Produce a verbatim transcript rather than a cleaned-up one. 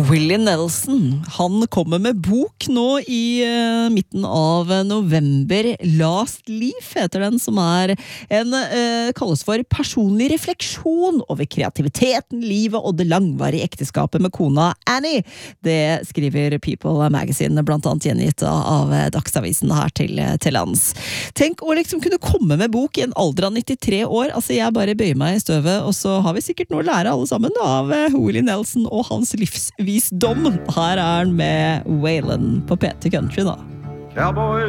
Willie Nelson, han kommer med bok nå i uh, midten av november. Last Leaf heter den, som er en, uh, kalles for personlig refleksjon over kreativiteten, livet og det langvarige ekteskapet med kona Annie. Det skriver People Magazine, blant annet gjengitt av Dagsavisen her til, til lands. Tenk å liksom kunne komme med bok i en alder av nittitre år. Altså, jeg bare bøyer meg i støvet, og så har vi sikkert noe å lære alle sammen av Willie Nelson og hans livsvisdom. Her er han med Waylon på P T Country da. Cowboys